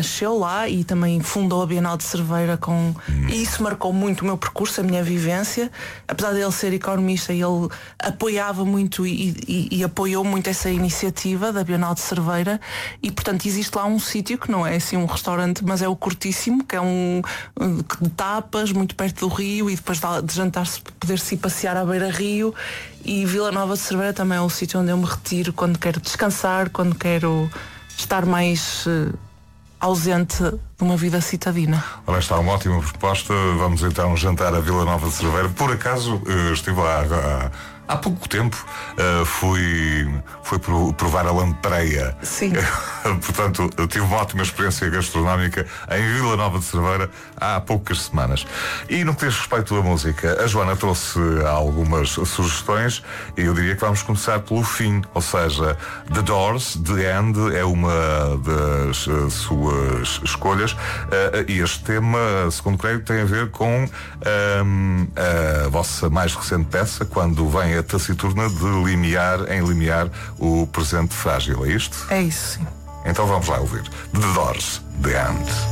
nasceu lá e também fundou a Bienal de Cerveira e isso marcou muito o meu percurso, a minha vivência. Apesar de ele ser economista, ele apoiava muito e apoiou muito essa iniciativa da Bienal de Cerveira e, portanto, existe lá um sítio que não é assim um restaurante, mas é o Cortíssimo, que é de tapas, muito perto do rio, e depois de jantar-se poder-se ir passear à beira-rio. E Vila Nova de Cerveira também é o sítio onde eu me retiro quando quero descansar, quando quero estar mais ausente de uma vida citadina. Ora, está uma ótima proposta. Vamos então jantar a Vila Nova de Cerveira. Por acaso estive lá há pouco tempo, fui provar a lampreia. Sim. Portanto, tive uma ótima experiência gastronómica em Vila Nova de Cerveira há poucas semanas. E no que diz respeito à música, a Joana trouxe algumas sugestões e eu diria que vamos começar pelo fim, ou seja, The Doors, The End é uma das suas escolhas, e este tema, segundo creio, tem a ver com a vossa mais recente peça, quando vem a taciturna de limiar o presente frágil, é isto? É isso, sim. Então vamos lá ouvir The Doors, The End.